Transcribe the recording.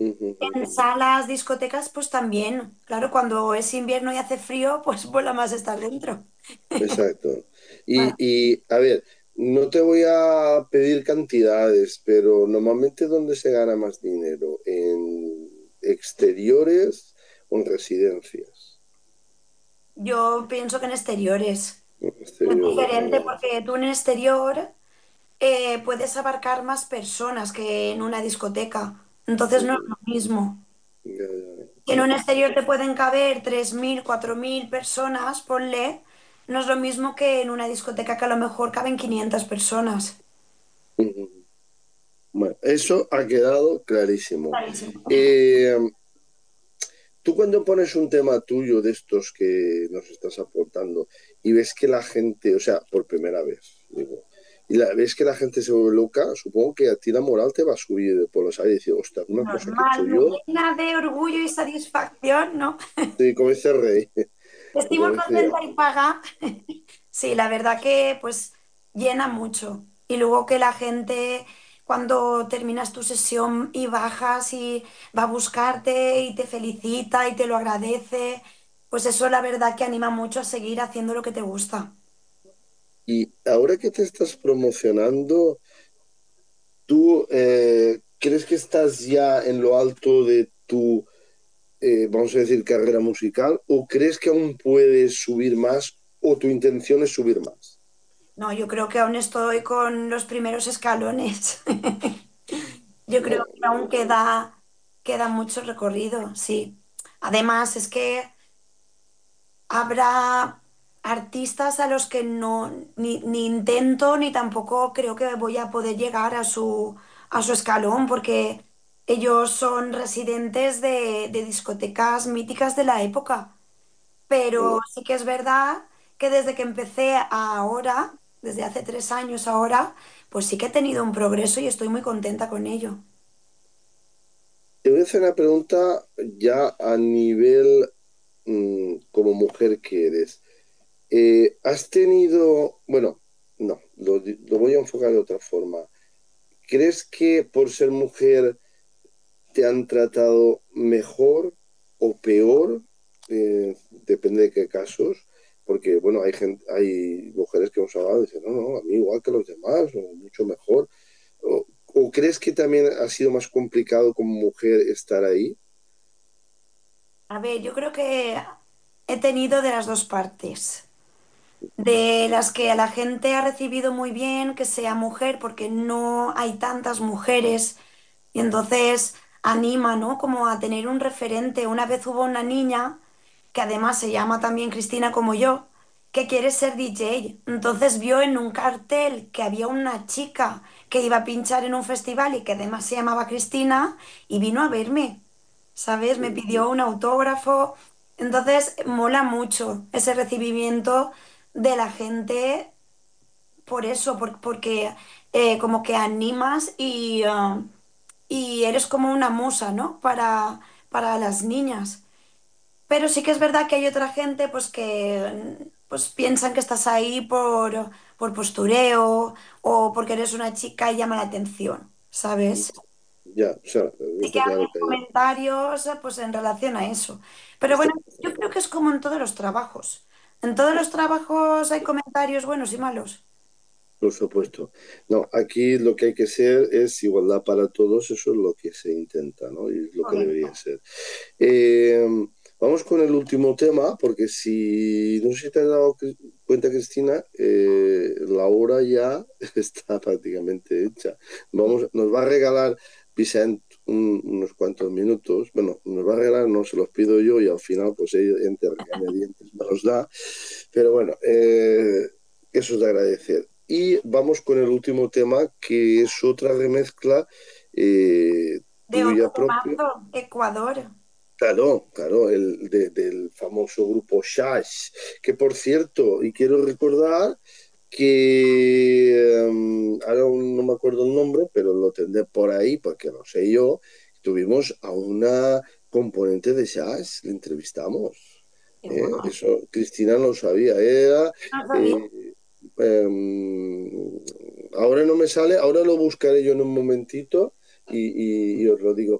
En salas, discotecas, pues también. Claro, cuando es invierno y hace frío, pues vuela más estar dentro. Exacto. Vale. A ver, no te voy a pedir cantidades, pero normalmente ¿dónde se gana más dinero? ¿En exteriores o en residencias? Yo pienso que en exteriores. En Es exteriores, diferente ¿no? porque tú en exterior puedes abarcar más personas que en una discoteca. Entonces no es Ujú. lo mismo. Ya, ya, En ya. un exterior te pueden caber 3.000 4.000 personas, ponle. No es lo mismo que en una discoteca que a lo mejor caben 500 personas. Ujú. Bueno, eso ha quedado clarísimo. Clarísimo. Eh, Tú cuando pones un tema tuyo de estos que nos estás aportando y ves que la gente, o sea, por primera vez, digo, ves que la gente se vuelve loca, supongo que a ti la moral te va a subir por los aires y decir, ostras, una cosa que he hecho Normal, me yo, llena de orgullo y satisfacción, ¿no? sí, como dice Rey, Estoy como muy dice, contenta y paga. Sí, la verdad que pues llena mucho. Y luego que la gente, cuando terminas tu sesión y bajas y va a buscarte y te felicita y te lo agradece, pues eso la verdad que anima mucho a seguir haciendo lo que te gusta. y ahora que te estás promocionando, ¿tú crees que estás ya en lo alto de tu, vamos a decir, carrera musical o crees que aún puedes subir más o tu intención es subir más? No, yo creo que aún estoy con los primeros escalones. Yo creo Bueno, que aún queda mucho recorrido, sí. Además, es que habrá artistas a los que no ni intento ni tampoco creo que voy a poder llegar a su escalón porque ellos son residentes de discotecas míticas de la época. Pero bueno, sí que es verdad que desde que empecé a ahora, desde hace 3 años ahora, pues sí que he tenido un progreso y estoy muy contenta con ello. te voy a hacer una pregunta ya a nivel como mujer que eres. ¿Has tenido, bueno, no, lo voy a enfocar de otra forma. ¿Crees que por ser mujer te han tratado mejor o peor? Depende de qué casos. Porque, bueno, hay gente, hay mujeres que hemos hablado y dicen, no, no, a mí igual que los demás, o mucho mejor. ¿O crees que también ha sido más complicado como mujer estar ahí? A ver, yo creo que he tenido de las dos partes. De las que a la gente ha recibido muy bien que sea mujer, porque no hay tantas mujeres y entonces anima, ¿no? Como a tener un referente. Una vez hubo una niña, que además se llama también Cristina como yo, que quiere ser DJ. Entonces vio en un cartel que había una chica que iba a pinchar en un festival y que además se llamaba Cristina y vino a verme, ¿sabes? Me pidió un autógrafo. Entonces mola mucho ese recibimiento de la gente por eso, porque como que animas y eres como una musa, ¿no? Para las niñas. Pero sí que es verdad que hay otra gente pues que pues piensan que estás ahí por postureo o porque eres una chica y llama la atención, ¿sabes? Ya, o sea, Sí que está hacen claro que hay. comentarios pues en relación a eso. Pero Está, bueno, yo creo que es como en todos los trabajos. En todos los trabajos hay comentarios buenos y malos. por supuesto. No, aquí lo que hay que ser es igualdad para todos, eso es lo que se intenta, ¿no? Y es lo que debería Correcto. ser. Eh, Vamos con el último tema, porque si no sé si te has dado cuenta, Cristina, la hora ya está prácticamente hecha. Nos va a regalar Vicent unos cuantos minutos. Bueno, nos va a regalar, no se los pido yo y al final, pues ella, entre regañadientes, me los da. Pero bueno, eso es de agradecer. Y vamos con el último tema, que es otra remezcla De tuya otro propia. temazo, Ecuador. Claro, claro, del famoso grupo Shash, que por cierto, y quiero recordar que ahora no me acuerdo el nombre, pero lo tendré por ahí porque lo sé yo. Tuvimos a una componente de Shash, le entrevistamos. Qué guay. Eso Cristina no lo sabía. Era, No sabía. eh, ahora no me sale, ahora lo buscaré yo en un momentito y os lo digo.